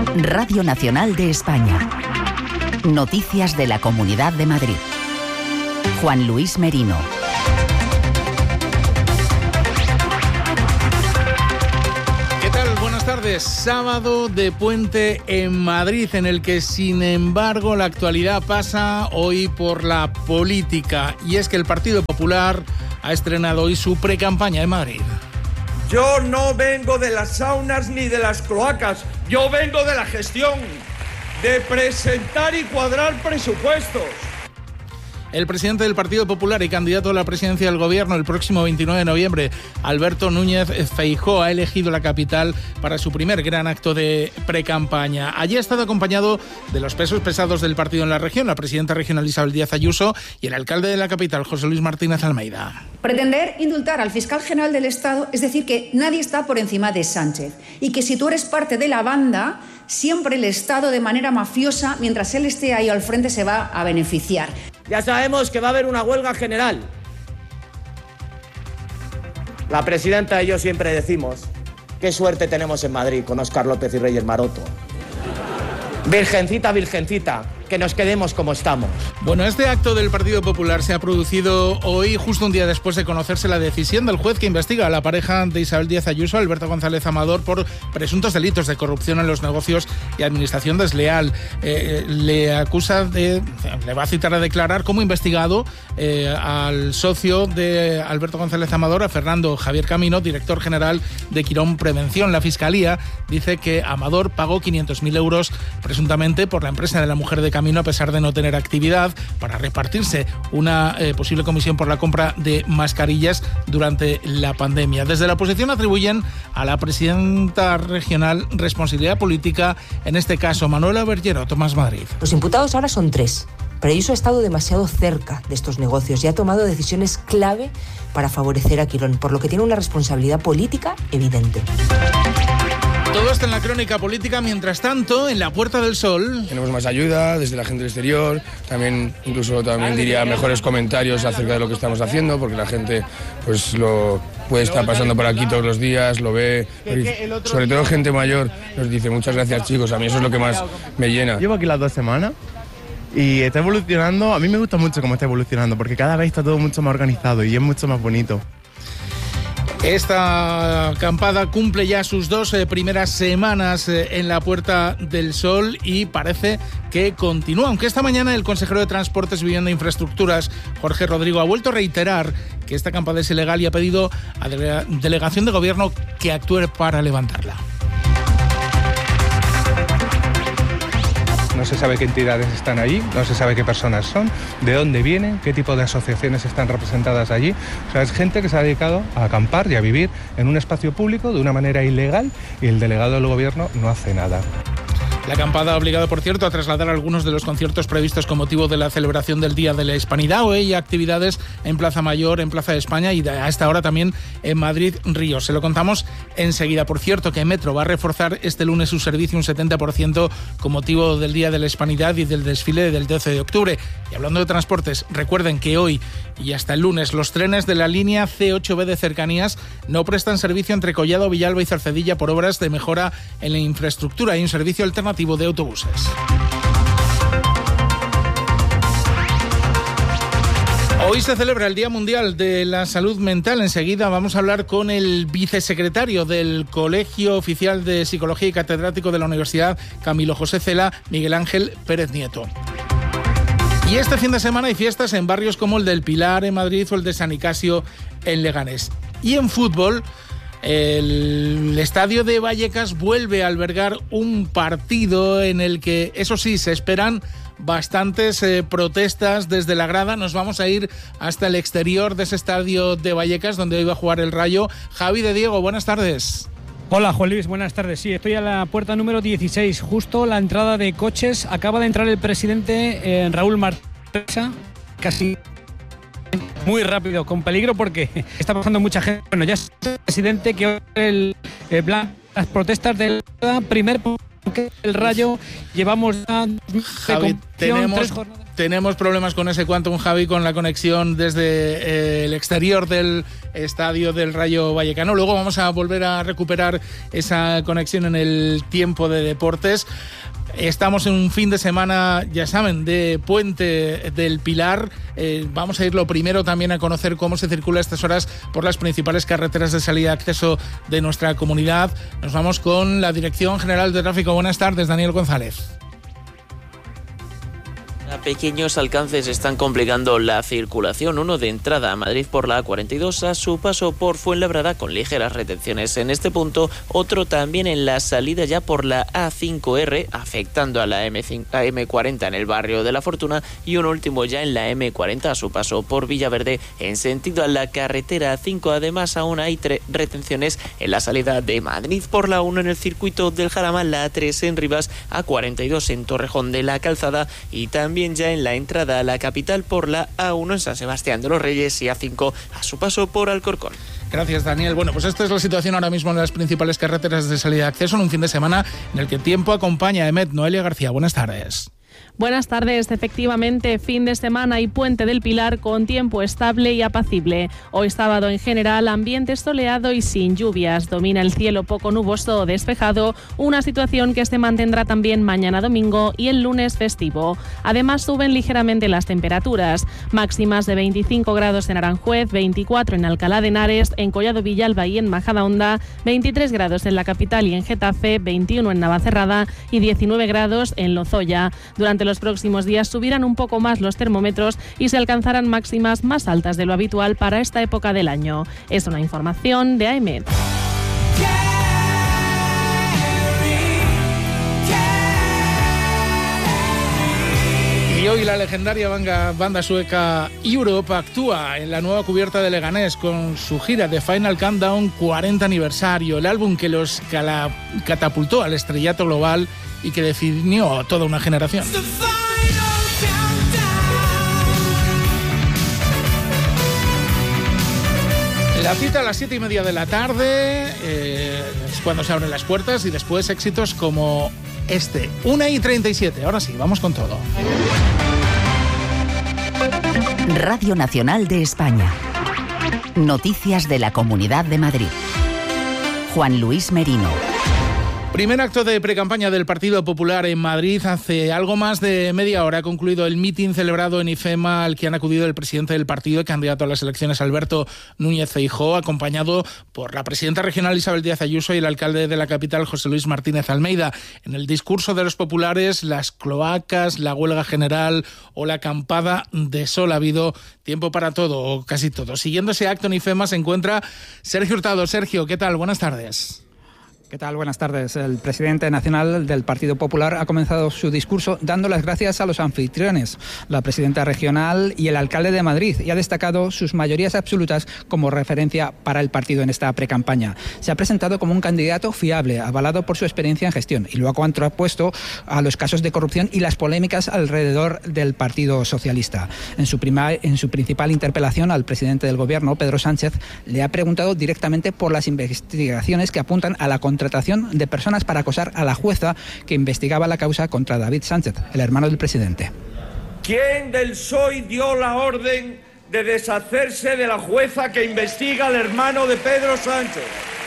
Radio Nacional de España. Noticias de la Comunidad de Madrid. Juan Luis Merino. ¿Qué tal? Buenas tardes. Sábado de puente en Madrid, en el que, sin embargo, la actualidad pasa hoy por la política. Y es que el Partido Popular ha estrenado hoy su precampaña en Madrid. Yo no vengo de las saunas ni de las cloacas, yo vengo de la gestión, de presentar y cuadrar presupuestos. El presidente del Partido Popular y candidato a la presidencia del Gobierno el próximo 29 de noviembre, Alberto Núñez Feijóo, ha elegido la capital para su primer gran acto de precampaña. Allí ha estado acompañado de los pesos pesados del partido en la región, la presidenta regional Isabel Díaz Ayuso y el alcalde de la capital, José Luis Martínez Almeida. Pretender indultar al fiscal general del Estado es decir que nadie está por encima de Sánchez y que si tú eres parte de la banda, siempre el Estado de manera mafiosa, mientras él esté ahí al frente, se va a beneficiar. Ya sabemos que va a haber una huelga general. La presidenta y yo siempre decimos, qué suerte tenemos en Madrid con Óscar López y Reyes Maroto. Virgencita, virgencita, que nos quedemos como estamos. Bueno, este acto del Partido Popular se ha producido hoy, justo un día después de conocerse la decisión del juez que investiga a la pareja de Isabel Díaz Ayuso, Alberto González Amador, por presuntos delitos de corrupción en los negocios y administración desleal. Le va a citar a declarar como investigado al socio de Alberto González Amador, a Fernando Javier Camino, director general de Quirón Prevención. La Fiscalía dice que Amador pagó 500.000 euros presuntamente por la empresa de la mujer de Camino, a pesar de no tener actividad, para repartirse una posible comisión por la compra de mascarillas durante la pandemia. Desde la oposición atribuyen a la presidenta regional responsabilidad política, en este caso Manuela Bergero, Tomás Madrid. Los imputados ahora son 3, pero Ayuso ha estado demasiado cerca de estos negocios y ha tomado decisiones clave para favorecer a Quirón, por lo que tiene una responsabilidad política evidente. Todo esto en la crónica política. Mientras tanto, en la Puerta del Sol tenemos más ayuda desde la gente del exterior, también diría mejores comentarios acerca de lo que estamos haciendo, porque la gente pues lo puede estar pasando por aquí todos los días, lo ve, sobre todo gente mayor nos dice muchas gracias, chicos. A mí eso es lo que más me llena. Llevo aquí las 2 semanas y está evolucionando. A mí me gusta mucho cómo está evolucionando, porque cada vez está todo mucho más organizado y es mucho más bonito. Esta acampada cumple ya sus 2 primeras semanas en la Puerta del Sol y parece que continúa. Aunque esta mañana el consejero de Transportes, Vivienda e Infraestructuras, Jorge Rodrigo, ha vuelto a reiterar que esta acampada es ilegal y ha pedido a la delegación de gobierno que actúe para levantarla. No se sabe qué entidades están allí, no se sabe qué personas son, de dónde vienen, qué tipo de asociaciones están representadas allí. O sea, es gente que se ha dedicado a acampar y a vivir en un espacio público de una manera ilegal y el delegado del gobierno no hace nada. La acampada ha obligado, por cierto, a trasladar algunos de los conciertos previstos con motivo de la celebración del Día de la Hispanidad. Hoy actividades en Plaza Mayor, en Plaza de España y a esta hora también en Madrid Río. Se lo contamos enseguida. Por cierto, que Metro va a reforzar este lunes su servicio un 70% con motivo del Día de la Hispanidad y del desfile del 12 de octubre. Y hablando de transportes, recuerden que hoy y hasta el lunes los trenes de la línea C8B de cercanías no prestan servicio entre Collado, Villalba y Cercedilla por obras de mejora en la infraestructura. Hay un servicio alternativo de autobuses. Hoy se celebra el Día Mundial de la Salud Mental. Enseguida vamos a hablar con el vicesecretario del Colegio Oficial de Psicología y catedrático de la Universidad Camilo José Cela, Miguel Ángel Pérez Nieto. Y este fin de semana hay fiestas en barrios como el del Pilar en Madrid o el de San Nicasio en Leganés. Y en fútbol, el estadio de Vallecas vuelve a albergar un partido en el que, eso sí, se esperan bastantes protestas desde la grada. Nos vamos a ir hasta el exterior de ese estadio de Vallecas, donde hoy va a jugar el Rayo. Javi de Diego, buenas tardes. Hola Juan Luis, buenas tardes. Sí, estoy a la puerta número 16, justo la entrada de coches. Acaba de entrar el presidente Raúl Martesa, casi muy rápido, con peligro porque está pasando mucha gente. Bueno, ya es el presidente que hoy las protestas del primer el Rayo llevamos Javi, tenemos problemas con ese Quantum, Javi, con la conexión desde el exterior del estadio del Rayo Vallecano. Luego vamos a volver a recuperar esa conexión en el tiempo de deportes. Estamos en un fin de semana, ya saben, de Puente del Pilar. Vamos a ir lo primero también a conocer cómo se circula a estas horas por las principales carreteras de salida y acceso de nuestra comunidad. Nos vamos con la Dirección General de Tráfico. Buenas tardes, Daniel González. A pequeños alcances están complicando la circulación. Uno de entrada a Madrid por la A42 a su paso por Fuenlabrada con ligeras retenciones en este punto. Otro también en la salida ya por la A5R afectando a la M40 en el barrio de La Fortuna. Y un último ya en la M40 a su paso por Villaverde en sentido a la carretera A5. Además aún hay retenciones en la salida de Madrid por la 1 en el circuito del Jarama, la A3 en Rivas, A42 en Torrejón de la Calzada y también ya en la entrada a la capital por la A1 en San Sebastián de los Reyes y A5 a su paso por Alcorcón. Gracias, Daniel. Bueno, pues esta es la situación ahora mismo en las principales carreteras de salida y acceso en un fin de semana en el que el tiempo acompaña a Emet. Noelia García, buenas tardes. Buenas tardes. Efectivamente, fin de semana y Puente del Pilar con tiempo estable y apacible. Hoy sábado en general ambiente soleado y sin lluvias. Domina el cielo poco nuboso o despejado, una situación que se mantendrá también mañana domingo y el lunes festivo. Además suben ligeramente las temperaturas, máximas de 25 grados en Aranjuez, 24 en Alcalá de Henares, en Collado Villalba y en Majadahonda, 23 grados en la capital y en Getafe, 21 en Navacerrada y 19 grados en Lozoya. Durante los próximos días subirán un poco más los termómetros y se alcanzarán máximas más altas de lo habitual para esta época del año. Es una información de AEMET. Y hoy la legendaria banda sueca Europe actúa en la nueva cubierta de Leganés con su gira de Final Countdown 40 aniversario, el álbum que los catapultó al estrellato global y que definió toda una generación. La cita a las 7:30 de la tarde es cuando se abren las puertas y después éxitos como este, 1:37. Ahora sí, vamos con todo. Radio Nacional de España. Noticias de la Comunidad de Madrid. Juan Luis Merino. Primer acto de precampaña del Partido Popular en Madrid. Hace algo más de media hora ha concluido el mitin celebrado en IFEMA al que han acudido el presidente del partido y candidato a las elecciones, Alberto Núñez Feijóo, acompañado por la presidenta regional Isabel Díaz Ayuso y el alcalde de la capital, José Luis Martínez Almeida. En el discurso de los populares, las cloacas, la huelga general o la acampada de sol. Ha habido tiempo para todo, o casi todo. Siguiendo ese acto en IFEMA se encuentra Sergio Hurtado. Sergio, ¿qué tal? Buenas tardes. ¿Qué tal? Buenas tardes. El presidente nacional del Partido Popular ha comenzado su discurso dando las gracias a los anfitriones, la presidenta regional y el alcalde de Madrid, y ha destacado sus mayorías absolutas como referencia para el partido en esta precampaña. Se ha presentado como un candidato fiable, avalado por su experiencia en gestión, y lo ha contrapuesto a los casos de corrupción y las polémicas alrededor del Partido Socialista. En su principal interpelación al presidente del Gobierno, Pedro Sánchez, le ha preguntado directamente por las investigaciones que apuntan a la contratación de personas para acosar a la jueza que investigaba la causa contra David Sánchez, el hermano del presidente. ¿Quién del PSOE dio la orden de deshacerse de la jueza que investiga al hermano de Pedro Sánchez?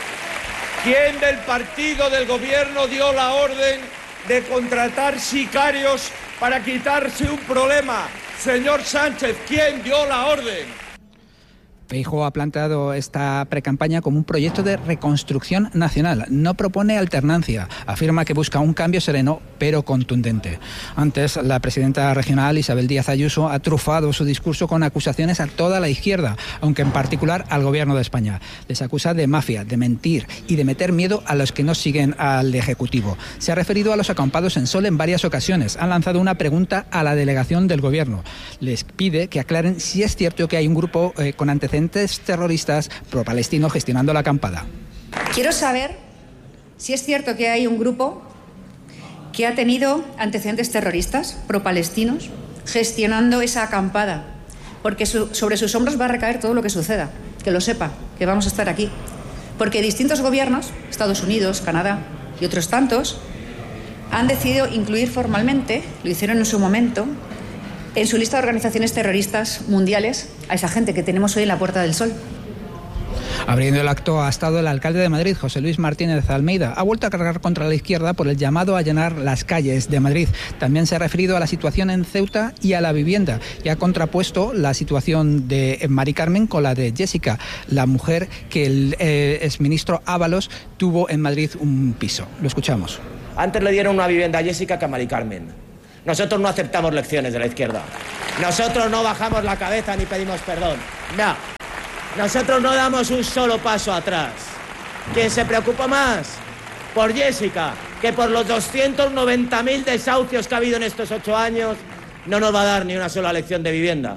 ¿Quién del partido del gobierno dio la orden de contratar sicarios para quitarse un problema? Señor Sánchez, ¿quién dio la orden? Feijóo ha planteado esta precampaña como un proyecto de reconstrucción nacional. No propone alternancia. Afirma que busca un cambio sereno, pero contundente. Antes, la presidenta regional, Isabel Díaz Ayuso, ha trufado su discurso con acusaciones a toda la izquierda, aunque en particular al Gobierno de España. Les acusa de mafia, de mentir y de meter miedo a los que no siguen al Ejecutivo. Se ha referido a los acampados en Sol en varias ocasiones. Han lanzado una pregunta a la delegación del Gobierno. Les pide que aclaren si es cierto que hay un grupo con antecedentes terroristas pro-palestinos gestionando la acampada. Quiero saber si es cierto que hay un grupo que ha tenido antecedentes terroristas pro-palestinos gestionando esa acampada, porque sobre sus hombros va a recaer todo lo que suceda. Que lo sepa, que vamos a estar aquí. Porque distintos gobiernos, Estados Unidos, Canadá y otros tantos, han decidido incluir formalmente, lo hicieron en su momento, en su lista de organizaciones terroristas mundiales a esa gente que tenemos hoy en la Puerta del Sol. Abriendo el acto ha estado el alcalde de Madrid, José Luis Martínez Almeida. Ha vuelto a cargar contra la izquierda por el llamado a llenar las calles de Madrid. También se ha referido a la situación en Ceuta y a la vivienda y ha contrapuesto la situación de Mari Carmen con la de Jessica, la mujer que el exministro Ábalos tuvo en Madrid un piso. Lo escuchamos. Antes le dieron una vivienda a Jessica que a Mari Carmen. Nosotros no aceptamos lecciones de la izquierda. Nosotros no bajamos la cabeza ni pedimos perdón. No. Nosotros no damos un solo paso atrás. Quien se preocupa más por Jessica que por los 290.000 desahucios que ha habido en estos 8 años, no nos va a dar ni una sola lección de vivienda.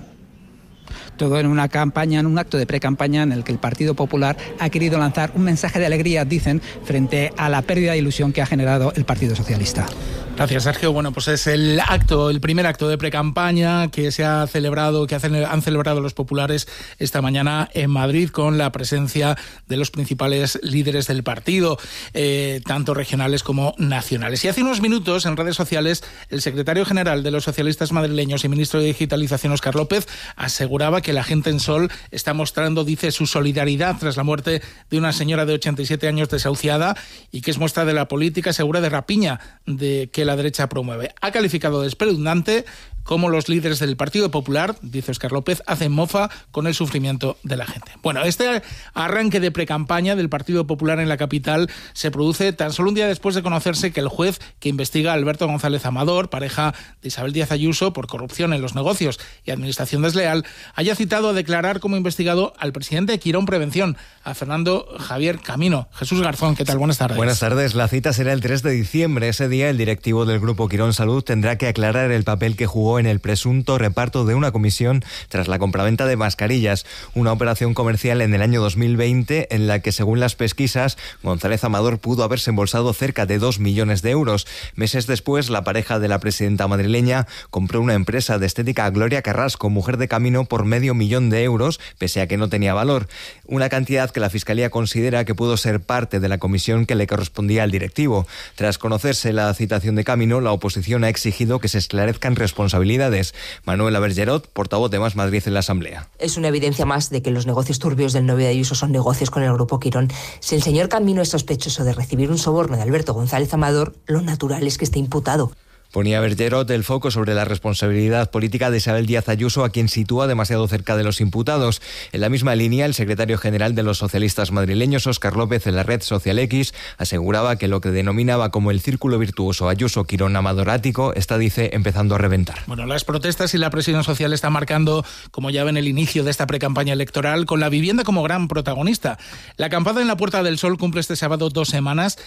Todo en una campaña, en un acto de pre-campaña en el que el Partido Popular ha querido lanzar un mensaje de alegría, dicen, frente a la pérdida de ilusión que ha generado el Partido Socialista. Gracias, Sergio. Bueno, pues es el primer acto de pre-campaña que se ha celebrado, han celebrado los populares esta mañana en Madrid con la presencia de los principales líderes del partido, tanto regionales como nacionales. Y hace unos minutos en redes sociales el secretario general de los socialistas madrileños y ministro de Digitalización, Óscar López, aseguraba que la gente en Sol está mostrando, dice, su solidaridad tras la muerte de una señora de 87 años desahuciada y que es muestra de la política segura de rapiña de que la derecha promueve. Ha calificado de espeluznante cómo los líderes del Partido Popular, dice Óscar López, hacen mofa con el sufrimiento de la gente. Bueno, este arranque de precampaña del Partido Popular en la capital se produce tan solo un día después de conocerse que el juez que investiga a Alberto González Amador, pareja de Isabel Díaz Ayuso, por corrupción en los negocios y administración desleal, haya citado a declarar como investigado al presidente de Quirón Prevención, a Fernando Javier Camino. Jesús Garzón, ¿qué tal? Buenas tardes. Buenas tardes. La cita será el 3 de diciembre. Ese día el directivo del Grupo Quirón Salud tendrá que aclarar el papel que jugó en el presunto reparto de una comisión tras la compraventa de mascarillas, una operación comercial en el año 2020 en la que, según las pesquisas, González Amador pudo haberse embolsado cerca de 2 millones de euros. Meses después, la pareja de la presidenta madrileña compró una empresa de estética, Gloria Carrasco, mujer de Camino, por $500.000 de euros, pese a que no tenía valor. Una cantidad que la Fiscalía considera que pudo ser parte de la comisión que le correspondía al directivo. Tras conocerse la citación de Camino, la oposición ha exigido que se esclarezcan responsabilidades. Manuela Bergerot, portavoz de Más Madrid en la Asamblea. Es una evidencia más de que los negocios turbios del novio de Ayuso son negocios con el Grupo Quirón. Si el señor Camino es sospechoso de recibir un soborno de Alberto González Amador, lo natural es que esté imputado. Ponía Bergerot el foco sobre la responsabilidad política de Isabel Díaz Ayuso, a quien sitúa demasiado cerca de los imputados. En la misma línea, el secretario general de los socialistas madrileños, Óscar López, en la red Social X, aseguraba que lo que denominaba como el círculo virtuoso Ayuso-Quirón-Amador-Ático está, dice, empezando a reventar. Bueno, las protestas y la presión social están marcando, como ya ven, el inicio de esta precampaña electoral, con la vivienda como gran protagonista. La acampada en la Puerta del Sol cumple este sábado 2 semanas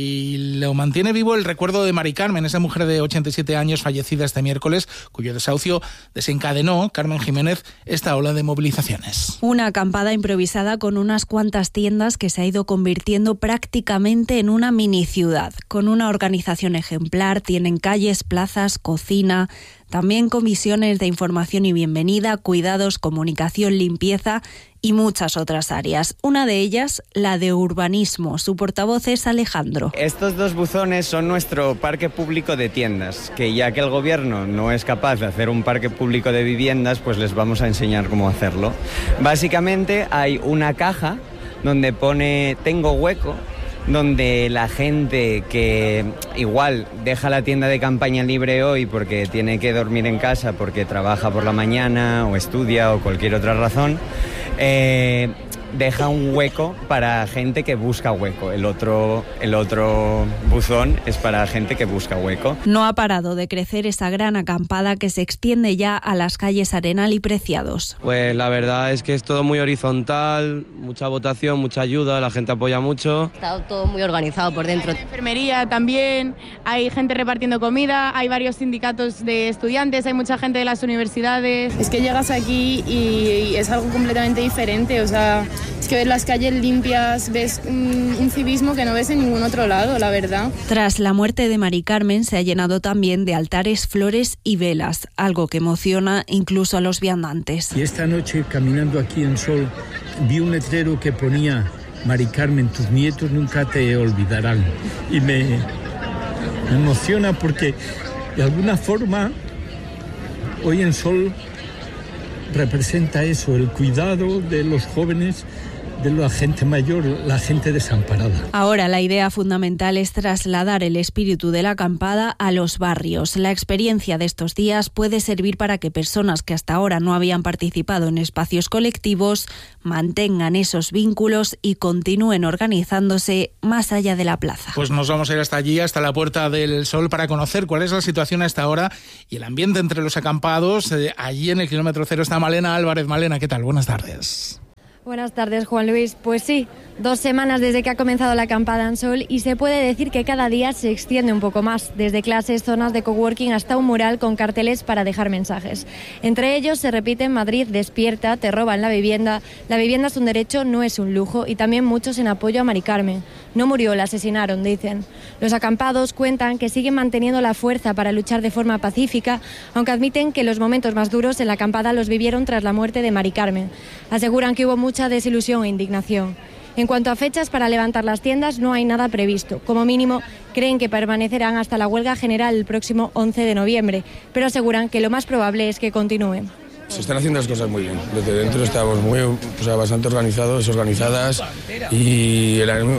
y lo mantiene vivo el recuerdo de Mari Carmen, esa mujer de 87 años fallecida este miércoles, cuyo desahucio desencadenó, Carmen Jiménez, esta ola de movilizaciones. Una acampada improvisada con unas cuantas tiendas que se ha ido convirtiendo prácticamente en una mini ciudad. Con una organización ejemplar, tienen calles, plazas, cocina, también comisiones de información y bienvenida, cuidados, comunicación, limpieza y muchas otras áreas. Una de ellas, la de urbanismo. Su portavoz es Alejandro. Estos 2 buzones son nuestro parque público de tiendas, que ya que el gobierno no es capaz de hacer un parque público de viviendas, pues les vamos a enseñar cómo hacerlo. Básicamente hay una caja donde pone "tengo hueco", donde la gente que igual deja la tienda de campaña libre hoy porque tiene que dormir en casa, porque trabaja por la mañana o estudia o cualquier otra razón, deja un hueco para gente que busca hueco. El otro buzón es para gente que busca hueco. No ha parado de crecer esa gran acampada que se extiende ya a las calles Arenal y Preciados. Pues la verdad es que es todo muy horizontal, mucha votación, mucha ayuda, la gente apoya mucho. Está todo muy organizado por dentro. Hay enfermería también, hay gente repartiendo comida, hay varios sindicatos de estudiantes, hay mucha gente de las universidades. Es que llegas aquí y es algo completamente diferente, o sea, es que ves las calles limpias, ves un civismo que no ves en ningún otro lado, la verdad. Tras la muerte de Mari Carmen se ha llenado también de altares, flores y velas, algo que emociona incluso a los viandantes. Y esta noche, caminando aquí en Sol, vi un letrero que ponía: Mari Carmen, tus nietos nunca te olvidarán. Y Me emociona porque de alguna forma Hoy en Sol representa eso, el cuidado de los jóvenes, de la gente mayor, la gente desamparada. Ahora la idea fundamental es trasladar el espíritu de la acampada a los barrios. La experiencia de estos días puede servir para que personas que hasta ahora no habían participado en espacios colectivos mantengan esos vínculos y continúen organizándose más allá de la plaza. Pues nos vamos a ir hasta allí, hasta la Puerta del Sol, para conocer cuál es la situación a esta hora y el ambiente entre los acampados. Allí en el kilómetro cero está Malena Álvarez. Malena, ¿qué tal? Buenas tardes. Buenas tardes, Juan Luis. Pues sí, 2 semanas desde que ha comenzado la acampada en Sol y se puede decir que cada día se extiende un poco más, desde clases, zonas de coworking hasta un mural con carteles para dejar mensajes. Entre ellos se repiten: Madrid despierta, te roban la vivienda es un derecho, no es un lujo, y también muchos en apoyo a Mari Carmen. No murió, la asesinaron, dicen. Los acampados cuentan que siguen manteniendo la fuerza para luchar de forma pacífica, aunque admiten que los momentos más duros en la acampada los vivieron tras la muerte de Mari Carmen. Aseguran que hubo mucha desilusión e indignación. En cuanto a fechas para levantar las tiendas, no hay nada previsto. Como mínimo, creen que permanecerán hasta la huelga general el próximo 11 de noviembre, pero aseguran que lo más probable es que continúen. Se están haciendo las cosas muy bien. Desde dentro estamos bastante organizados, organizadas, y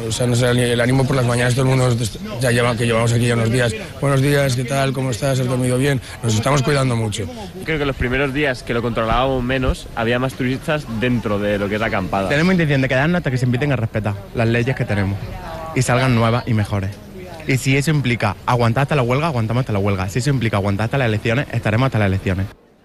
el ánimo por las mañanas, todo el mundo que llevamos aquí ya unos días. Buenos días, ¿qué tal? ¿Cómo estás? ¿Has dormido bien? Nos estamos cuidando mucho. Creo que los primeros días que lo controlábamos menos, había más turistas dentro de lo que es la acampada. Tenemos intención de quedarnos hasta que se empiecen a respetar las leyes que tenemos y salgan nuevas y mejores. Y si eso implica aguantar hasta la huelga, aguantamos hasta la huelga. Si eso implica aguantar hasta las elecciones, estaremos hasta las elecciones.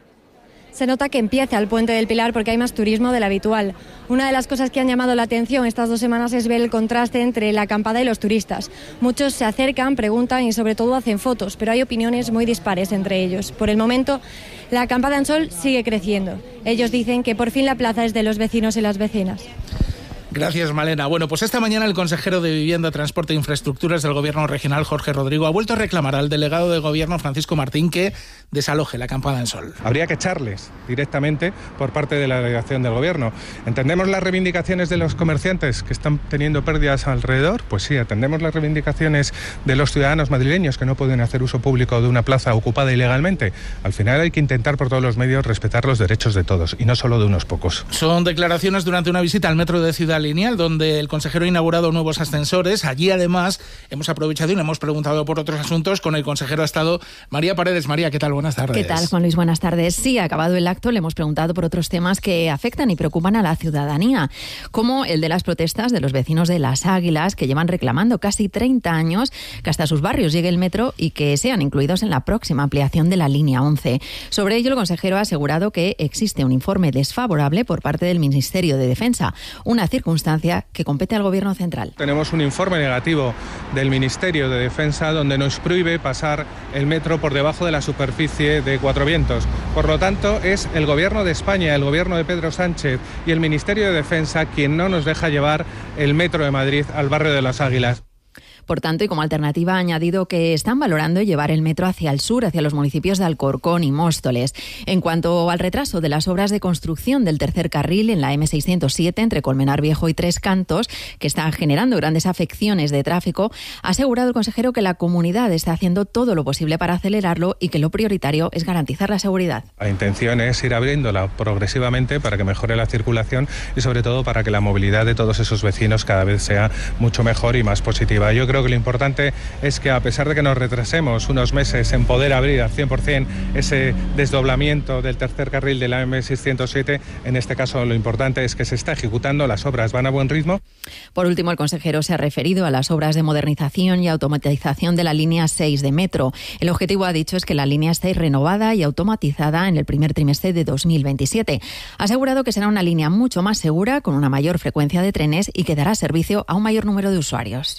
Se nota que empieza el Puente del Pilar porque hay más turismo del habitual. Una de las cosas que han llamado la atención estas 2 semanas es ver el contraste entre la acampada y los turistas. Muchos se acercan, preguntan y sobre todo hacen fotos, pero hay opiniones muy dispares entre ellos. Por el momento, la acampada en Sol sigue creciendo. Ellos dicen que por fin la plaza es de los vecinos y las vecinas. Gracias, Malena. Bueno, pues esta mañana el consejero de Vivienda, Transporte e Infraestructuras del Gobierno regional, Jorge Rodrigo, ha vuelto a reclamar al delegado de Gobierno, Francisco Martín, que desaloje la acampada en Sol. Habría que echarles directamente por parte de la delegación del Gobierno. ¿Entendemos las reivindicaciones de los comerciantes que están teniendo pérdidas alrededor? Pues sí, atendemos las reivindicaciones de los ciudadanos madrileños que no pueden hacer uso público de una plaza ocupada ilegalmente. Al final hay que intentar por todos los medios respetar los derechos de todos y no solo de unos pocos. Son declaraciones durante una visita al metro de Ciudad Lineal, donde el consejero ha inaugurado nuevos ascensores. Allí, además, hemos aprovechado y le hemos preguntado por otros asuntos. Con el consejero ha estado María Paredes. María, ¿qué tal? Buenas tardes. ¿Qué tal, Juan Luis? Buenas tardes. Sí, acabado el acto, le hemos preguntado por otros temas que afectan y preocupan a la ciudadanía, como el de las protestas de los vecinos de Las Águilas, que llevan reclamando casi 30 años que hasta sus barrios llegue el metro y que sean incluidos en la próxima ampliación de la línea 11. Sobre ello, el consejero ha asegurado que existe un informe desfavorable por parte del Ministerio de Defensa, una circunstancia que compete al Gobierno central. Tenemos un informe negativo del Ministerio de Defensa donde nos prohíbe pasar el metro por debajo de la superficie de Cuatro Vientos. Por lo tanto, es el Gobierno de España, el Gobierno de Pedro Sánchez y el Ministerio de Defensa quien no nos deja llevar el metro de Madrid al barrio de Las Águilas. Por tanto, y como alternativa, ha añadido que están valorando llevar el metro hacia el sur, hacia los municipios de Alcorcón y Móstoles. En cuanto al retraso de las obras de construcción del tercer carril en la M607 entre Colmenar Viejo y Tres Cantos, que están generando grandes afecciones de tráfico, ha asegurado el consejero que la comunidad está haciendo todo lo posible para acelerarlo y que lo prioritario es garantizar la seguridad. La intención es ir abriéndola progresivamente para que mejore la circulación y sobre todo para que la movilidad de todos esos vecinos cada vez sea mucho mejor y más positiva. Yo creo que lo importante es que, a pesar de que nos retrasemos unos meses en poder abrir al 100% ese desdoblamiento del tercer carril de la M607, en este caso lo importante es que se está ejecutando, las obras van a buen ritmo. Por último, el consejero se ha referido a las obras de modernización y automatización de la línea 6 de metro. El objetivo, ha dicho, es que la línea esté renovada y automatizada en el primer trimestre de 2027. Ha asegurado que será una línea mucho más segura, con una mayor frecuencia de trenes y que dará servicio a un mayor número de usuarios.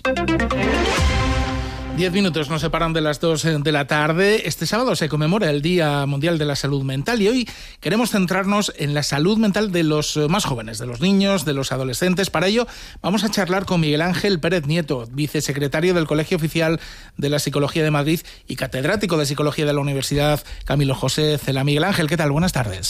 10 minutos nos separan de las 2 de la tarde. Este sábado se conmemora el Día Mundial de la Salud Mental y hoy queremos centrarnos en la salud mental de los más jóvenes, de los niños, de los adolescentes. Para ello vamos a charlar con Miguel Ángel Pérez Nieto, vicesecretario del Colegio Oficial de la Psicología de Madrid y catedrático de Psicología de la Universidad Camilo José Cela. Miguel Ángel, ¿qué tal? Buenas tardes.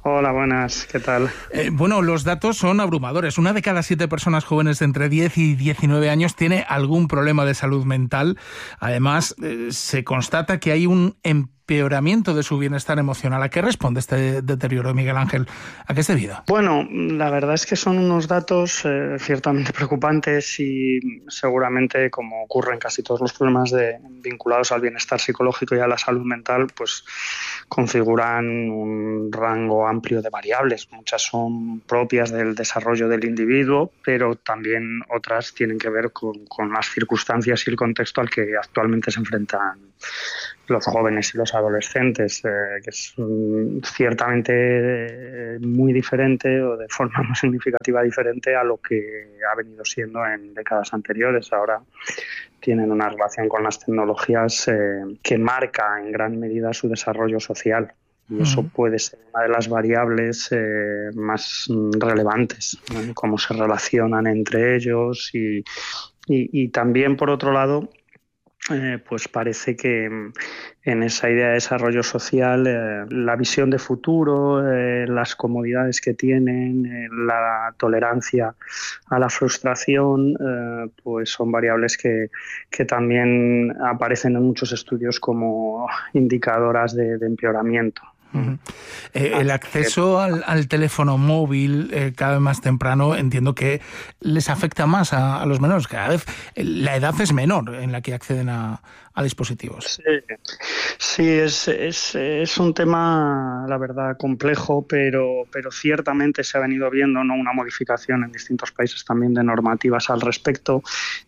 Hola, buenas, ¿qué tal? Bueno, los datos son abrumadores. 1 de cada 7 personas jóvenes de entre 10 y 19 años tiene algún problema de salud mental. Además, se constata que hay un empeoramiento de su bienestar emocional. ¿A qué responde este deterioro, Miguel Ángel? ¿A qué es debido? Bueno, la verdad es que son unos datos ciertamente preocupantes y seguramente, como ocurre en casi todos los problemas vinculados al bienestar psicológico y a la salud mental, pues configuran un rango amplio de variables. Muchas son propias del desarrollo del individuo, pero también otras tienen que ver con las circunstancias y el contexto al que actualmente se enfrentan los jóvenes y los adolescentes, que es ciertamente muy diferente o de forma muy significativa diferente a lo que ha venido siendo en décadas anteriores. Ahora tienen una relación con las tecnologías que marca en gran medida su desarrollo social. Y eso puede ser una de las variables más relevantes, ¿no? Cómo se relacionan entre ellos y también, por otro lado, pues parece que en esa idea de desarrollo social la visión de futuro, las comodidades que tienen, la tolerancia a la frustración, pues son variables que también aparecen en muchos estudios como indicadoras de empeoramiento. El acceso al teléfono móvil cada vez más temprano, entiendo que les afecta más a los menores. Cada vez la edad es menor en la que acceden a dispositivos. Sí, es un tema, la verdad, complejo, pero ciertamente se ha venido viendo, ¿no?, una modificación en distintos países también de normativas al respecto.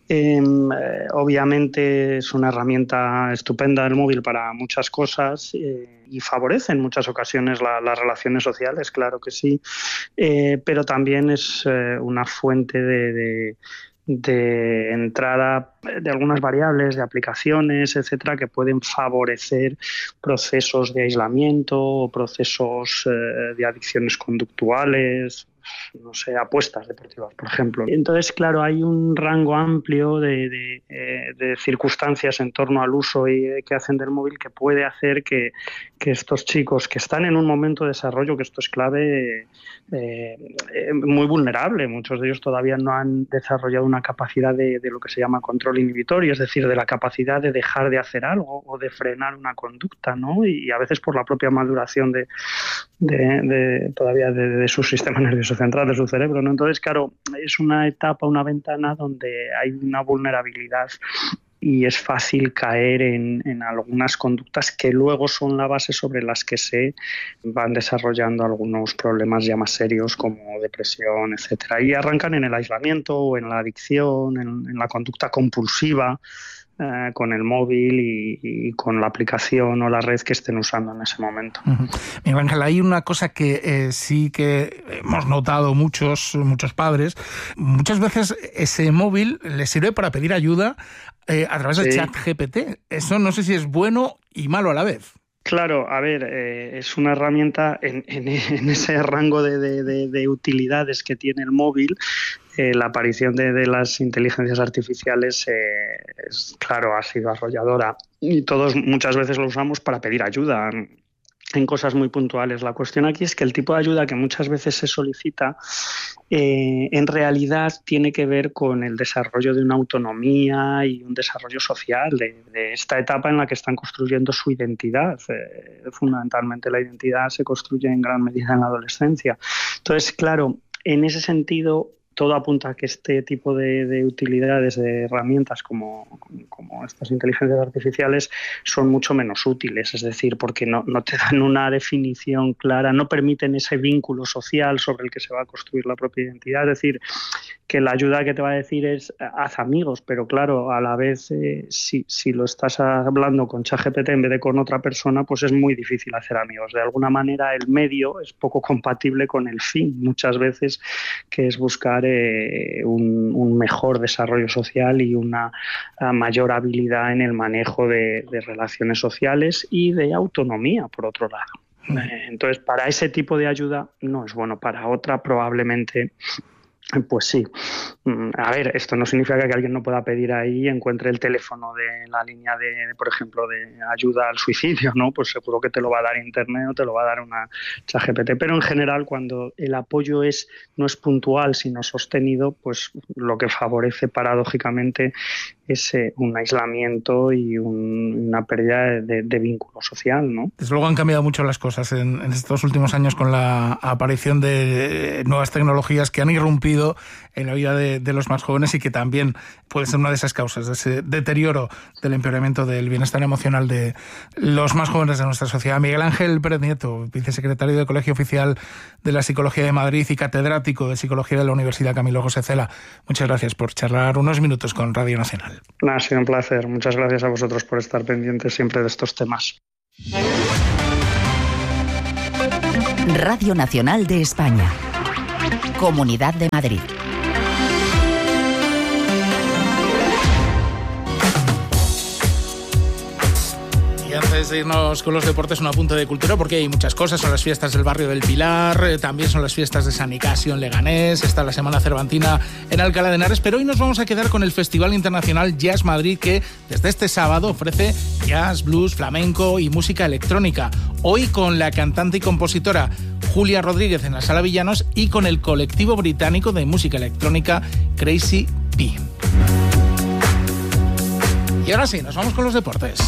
Obviamente es una herramienta estupenda el móvil para muchas cosas y favorece en muchas ocasiones las relaciones sociales, claro que sí, pero también es una fuente de entrada de algunas variables, de aplicaciones, etcétera, que pueden favorecer procesos de aislamiento o procesos de adicciones conductuales, no sé, apuestas deportivas, por ejemplo. Entonces, claro, hay un rango amplio de circunstancias en torno al uso que hacen del móvil que puede hacer que estos chicos que están en un momento de desarrollo, que esto es clave, muy vulnerable. Muchos de ellos todavía no han desarrollado una capacidad de lo que se llama control inhibitorio, es decir, de la capacidad de dejar de hacer algo o de frenar una conducta, ¿no? Y a veces por la propia maduración todavía de su sistema nervioso central, de su cerebro, ¿no? Entonces, claro, es una etapa, una ventana donde hay una vulnerabilidad y es fácil caer en algunas conductas que luego son la base sobre las que se van desarrollando algunos problemas ya más serios como depresión, etcétera. Y arrancan en el aislamiento o en la adicción, en la conducta compulsiva, con el móvil y con la aplicación o la red que estén usando en ese momento. Miguel Ángel, hay una cosa que sí que hemos notado muchos padres. Muchas veces ese móvil les sirve para pedir ayuda a través de ChatGPT. Eso no sé si es bueno y malo a la vez. Claro, a ver, es una herramienta en ese rango de utilidades que tiene el móvil. La aparición de las inteligencias artificiales, claro, ha sido arrolladora y todos muchas veces lo usamos para pedir ayuda en cosas muy puntuales. La cuestión aquí es que el tipo de ayuda que muchas veces se solicita en realidad tiene que ver con el desarrollo de una autonomía y un desarrollo social de esta etapa en la que están construyendo su identidad. Fundamentalmente la identidad se construye en gran medida en la adolescencia. Entonces, claro, en ese sentido todo apunta a que este tipo de utilidades, de herramientas como estas inteligencias artificiales son mucho menos útiles, es decir, porque no te dan una definición clara, no permiten ese vínculo social sobre el que se va a construir la propia identidad, es decir, que la ayuda que te va a decir es haz amigos, pero claro, a la vez si lo estás hablando con ChatGPT en vez de con otra persona, pues es muy difícil hacer amigos. De alguna manera el medio es poco compatible con el fin, muchas veces, que es buscar un mejor desarrollo social y una mayor habilidad en el manejo de relaciones sociales y de autonomía, por otro lado. Entonces, para ese tipo de ayuda no es bueno, para otra probablemente Pues sí. A ver, esto no significa que alguien no pueda pedir ahí y encuentre el teléfono de la línea de, por ejemplo, de ayuda al suicidio, ¿no? Pues seguro que te lo va a dar Internet o te lo va a dar una ChatGPT. Pero en general, cuando el apoyo no es puntual, sino sostenido, pues lo que favorece paradójicamente es un aislamiento y una pérdida de vínculo social, ¿no? Desde luego han cambiado mucho las cosas en estos últimos años con la aparición de nuevas tecnologías que han irrumpido en la vida de los más jóvenes y que también puede ser una de esas causas, de ese deterioro del empeoramiento del bienestar emocional de los más jóvenes de nuestra sociedad. Miguel Ángel Pérez Nieto, vicesecretario del Colegio Oficial de la Psicología de Madrid y catedrático de Psicología de la Universidad Camilo José Cela, muchas gracias por charlar unos minutos con Radio Nacional. Ha sido un placer. Muchas gracias a vosotros por estar pendientes siempre de estos temas. Radio Nacional de España. Comunidad de Madrid. Y antes de irnos con los deportes, un apunte de cultura, porque hay muchas cosas. Son las fiestas del barrio del Pilar, también son las fiestas de San Nicasio en Leganés, está la Semana Cervantina en Alcalá de Henares, pero hoy nos vamos a quedar con el Festival Internacional Jazz Madrid, que desde este sábado ofrece jazz, blues, flamenco y música electrónica. Hoy con la cantante y compositora Julia Rodríguez en la Sala Villanos y con el colectivo británico de música electrónica Crazy P. Y ahora sí, nos vamos con los deportes.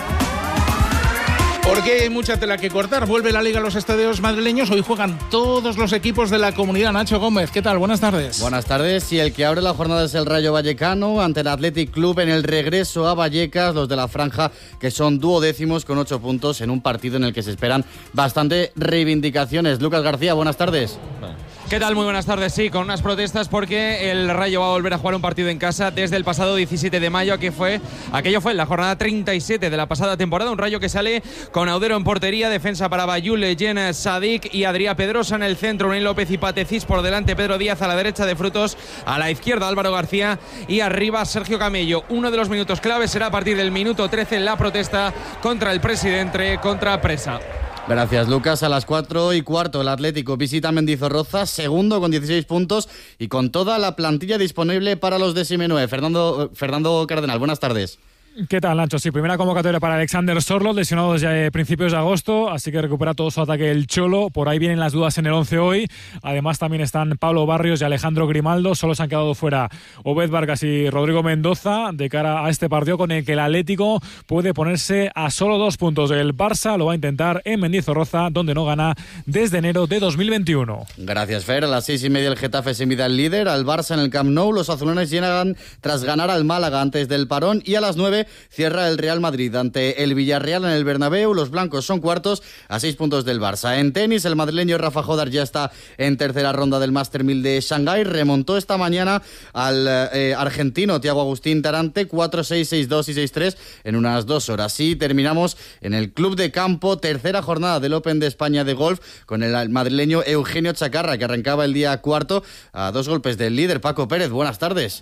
Porque hay mucha tela que cortar. Vuelve la Liga a los estadios madrileños. Hoy juegan todos los equipos de la comunidad. Nacho Gómez, ¿qué tal? Buenas tardes. Buenas tardes. Y el que abre la jornada es el Rayo Vallecano ante el Athletic Club en el regreso a Vallecas. Los de la franja, que son duodécimos con 8 puntos en un partido en el que se esperan bastante reivindicaciones. Lucas García, buenas tardes. ¿Qué tal? Muy buenas tardes. Sí, con unas protestas porque el Rayo va a volver a jugar un partido en casa desde el pasado 17 de mayo, aquello fue en la jornada 37 de la pasada temporada. Un Rayo que sale con Audero en portería, defensa para Bayul, Jen Sadik y Adrià Pedrosa en el centro, Unai López y Patecís por delante, Pedro Díaz a la derecha de Frutos, a la izquierda Álvaro García y arriba Sergio Camello. Uno de los minutos claves será a partir del minuto 13 la protesta contra el presidente, contra Presa. Gracias, Lucas. A las 4:15 el Atlético visita Mendizorroza, segundo con 16 puntos y con toda la plantilla disponible para los de Simeone. Fernando Cardenal, buenas tardes. ¿Qué tal, Nacho? Sí, primera convocatoria para Alexander Sorloth, lesionado desde principios de agosto, así que recupera todo su ataque el Cholo. Por ahí vienen las dudas en el 11 hoy. Además también están Pablo Barrios y Alejandro Grimaldo. Solo se han quedado fuera Obed Vargas y Rodrigo Mendoza de cara a este partido con el que el Atlético puede ponerse a solo 2 puntos. El Barça lo va a intentar en Mendizorroza, donde no gana desde enero de 2021. Gracias, Fer. A las 6:30 el Getafe se mide al líder, al Barça en el Camp Nou. Los azulones llegan tras ganar al Málaga antes del parón y a las 9 cierra el Real Madrid ante el Villarreal en el Bernabéu. Los blancos son cuartos a 6 puntos del Barça. En tenis, el madrileño Rafa Jodar ya está en tercera ronda del Master 1000 de Shanghái. Remontó esta mañana al argentino Thiago Agustín Tarante 4-6, 6-2 y 6-3 en unas 2 horas. Y terminamos en el Club de Campo, tercera jornada del Open de España de golf con el madrileño Eugenio Chacarra, que arrancaba el día cuarto a 2 golpes del líder Paco Pérez. Buenas tardes.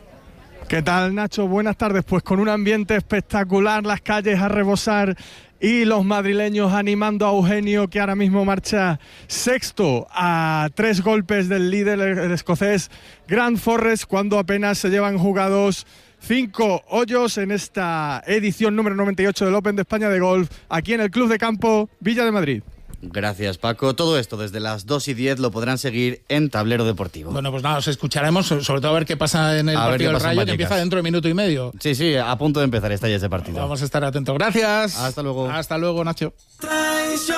¿Qué tal, Nacho? Buenas tardes. Pues con un ambiente espectacular, las calles a rebosar y los madrileños animando a Eugenio, que ahora mismo marcha sexto a 3 golpes del líder, el escocés Grant Forrest, cuando apenas se llevan jugados 5 hoyos en esta edición número 98 del Open de España de golf, aquí en el Club de Campo Villa de Madrid. Gracias, Paco. Todo esto desde las 2:10 lo podrán seguir en Tablero Deportivo. Bueno, pues nada, os escucharemos, sobre todo a ver qué pasa en el partido del Rayo, que empieza dentro de minuto y medio. Sí, a punto de empezar está ya ese partido. Vamos a estar atentos. Gracias. Hasta luego. Hasta luego, Nacho.